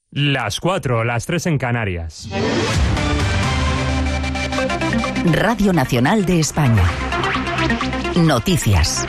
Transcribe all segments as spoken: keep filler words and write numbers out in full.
Las cuatro, las tres en Canarias. Radio Nacional de España. Noticias.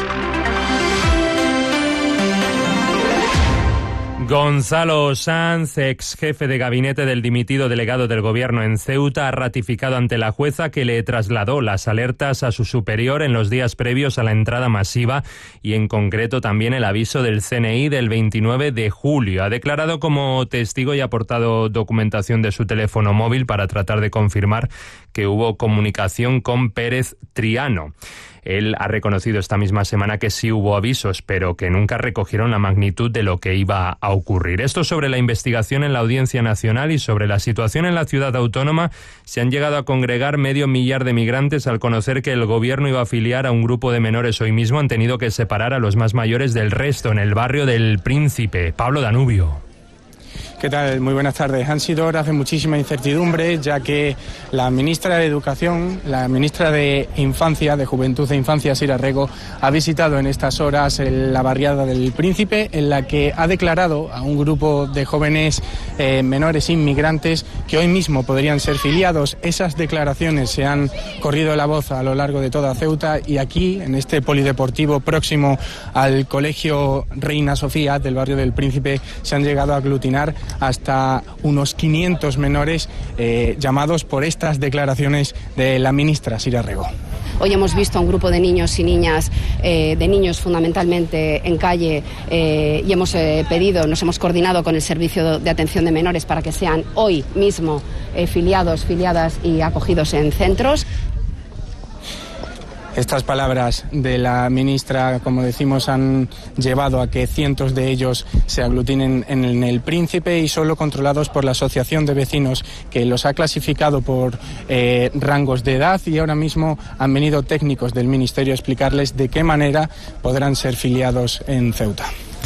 Gonzalo Sanz, ex jefe de gabinete del dimitido delegado del gobierno en Ceuta, ha ratificado ante la jueza que le trasladó las alertas a su superior en los días previos a la entrada masiva y en concreto también el aviso del C N I del veintinueve de julio. Ha declarado como testigo y ha aportado documentación de su teléfono móvil para tratar de confirmar que hubo comunicación con Pérez Triano. Él ha reconocido esta misma semana que sí hubo avisos, pero que nunca recogieron la magnitud de lo que iba a ocurrir. Esto sobre la investigación en la Audiencia Nacional y sobre la situación en la ciudad autónoma. Se han llegado a congregar medio millar de migrantes al conocer que el gobierno iba a afiliar a un grupo de menores. Hoy mismo han tenido que separar a los más mayores del resto en el barrio del Príncipe. Pablo Danubio. ¿Qué tal? Muy buenas tardes. Han sido horas de muchísima incertidumbre, ya que la ministra de Educación, la ministra de Infancia, de Juventud e Infancia, Sira Rego, ha visitado en estas horas la barriada del Príncipe, en la que ha declarado a un grupo de jóvenes eh, menores inmigrantes que hoy mismo podrían ser filiados. Esas declaraciones se han corrido la voz a lo largo de toda Ceuta y aquí, en este polideportivo próximo al Colegio Reina Sofía del barrio del Príncipe, se han llegado a aglutinar hasta unos quinientos menores eh, llamados por estas declaraciones de la ministra Sira Rego. Hoy hemos visto a un grupo de niños y niñas, eh, de niños fundamentalmente en calle, eh, y hemos eh, pedido, nos hemos coordinado con el Servicio de Atención de Menores para que sean hoy mismo eh, filiados, filiadas y acogidos en centros. Estas palabras de la ministra, como decimos, han llevado a que cientos de ellos se aglutinen en el Príncipe y solo controlados por la Asociación de Vecinos, que los ha clasificado por eh, rangos de edad, y ahora mismo han venido técnicos del Ministerio a explicarles de qué manera podrán ser filiados en Ceuta.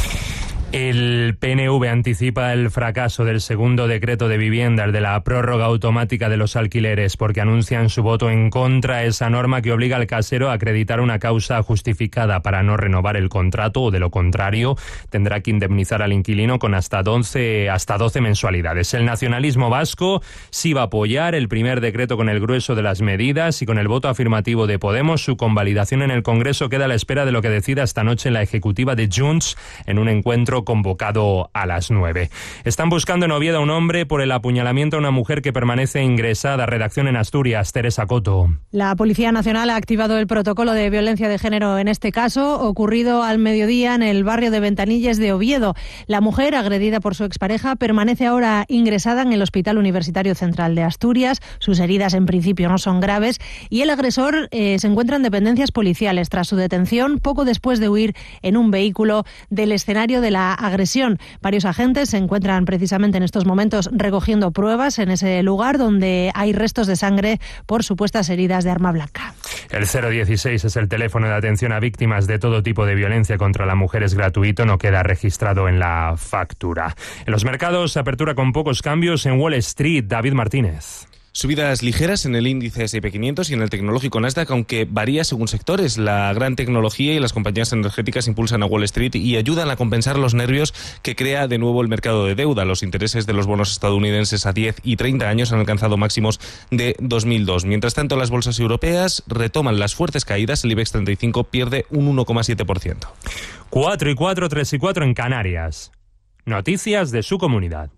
El P N V anticipa el fracaso del segundo decreto de vivienda, el de la prórroga automática de los alquileres, porque anuncian su voto en contra a esa norma que obliga al casero a acreditar una causa justificada para no renovar el contrato, o de lo contrario tendrá que indemnizar al inquilino con hasta doce, hasta doce mensualidades. El nacionalismo vasco sí va a apoyar el primer decreto con el grueso de las medidas, y con el voto afirmativo de Podemos, su convalidación en el Congreso queda a la espera de lo que decida esta noche la ejecutiva de Junts en un encuentro convocado a las nueve. Están buscando en Oviedo a un hombre por el apuñalamiento a una mujer que permanece ingresada. Redacción en Asturias, Teresa Coto. La Policía Nacional ha activado el protocolo de violencia de género en este caso, ocurrido al mediodía en el barrio de Ventanilles de Oviedo. La mujer, agredida por su expareja, permanece ahora ingresada en el Hospital Universitario Central de Asturias. Sus heridas en principio no son graves y el agresor eh, se encuentra en dependencias policiales tras su detención poco después de huir en un vehículo del escenario de la agresión. Varios agentes se encuentran precisamente en estos momentos recogiendo pruebas en ese lugar donde hay restos de sangre por supuestas heridas de arma blanca. El cero dieciséis es el teléfono de atención a víctimas de todo tipo de violencia contra la mujer. Es gratuito, no queda registrado en la factura. En los mercados, apertura con pocos cambios en Wall Street. David Martínez. Subidas ligeras en el índice ese y pe quinientos y en el tecnológico Nasdaq, aunque varía según sectores. La gran tecnología y las compañías energéticas impulsan a Wall Street y ayudan a compensar los nervios que crea de nuevo el mercado de deuda. Los intereses de los bonos estadounidenses a diez y treinta años han alcanzado máximos de dos mil dos. Mientras tanto, las bolsas europeas retoman las fuertes caídas. El IBEX treinta y cinco pierde un uno coma siete por ciento. cuatro y cuatro, tres y cuatro en Canarias. Noticias de su comunidad.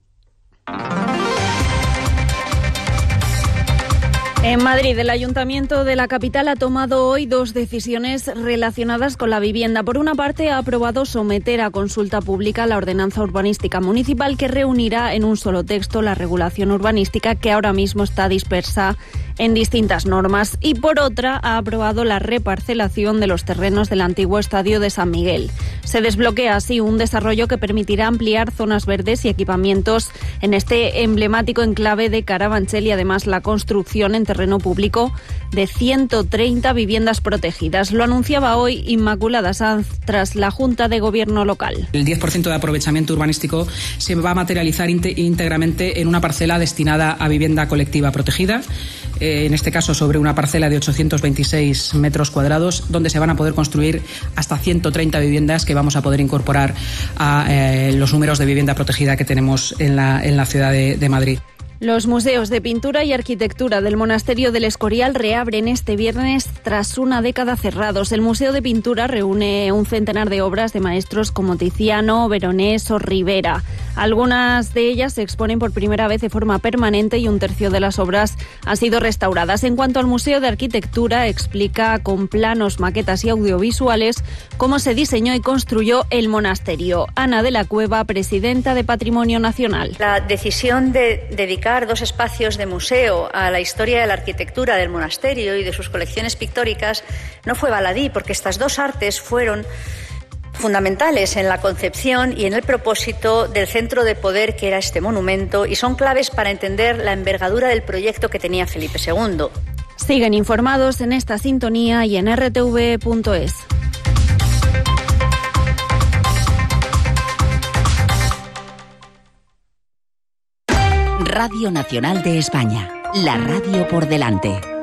En Madrid, el Ayuntamiento de la capital ha tomado hoy dos decisiones relacionadas con la vivienda. Por una parte, ha aprobado someter a consulta pública la ordenanza urbanística municipal, que reunirá en un solo texto la regulación urbanística que ahora mismo está dispersa en distintas normas. Y por otra, ha aprobado la reparcelación de los terrenos del antiguo estadio de San Miguel. Se desbloquea así un desarrollo que permitirá ampliar zonas verdes y equipamientos en este emblemático enclave de Carabanchel, y además la construcción en terreno público de ciento treinta viviendas protegidas. Lo anunciaba hoy Inmaculada Sanz tras la Junta de Gobierno local. El diez por ciento de aprovechamiento urbanístico se va a materializar íntegramente en una parcela destinada a vivienda colectiva protegida. eh, en este caso sobre una parcela de ochocientos veintiséis metros cuadrados, donde se van a poder construir hasta ciento treinta viviendas que vamos a poder incorporar a eh, los números de vivienda protegida que tenemos en la, en la ciudad de, de Madrid. Los museos de pintura y arquitectura del Monasterio del Escorial reabren este viernes tras una década cerrados. El Museo de Pintura reúne un centenar de obras de maestros como Tiziano, Veronés o Rivera. Algunas de ellas se exponen por primera vez de forma permanente y un tercio de las obras han sido restauradas. En cuanto al Museo de Arquitectura, explica con planos, maquetas y audiovisuales cómo se diseñó y construyó el monasterio. Ana de la Cueva, presidenta de Patrimonio Nacional. La decisión de dedicar dos espacios de museo a la historia de la arquitectura del monasterio y de sus colecciones pictóricas no fue baladí, porque estas dos artes fueron fundamentales en la concepción y en el propósito del centro de poder que era este monumento, y son claves para entender la envergadura del proyecto que tenía Felipe segundo. Siguen informados en esta sintonía y en r t v punto es. Radio Nacional de España, la radio por delante.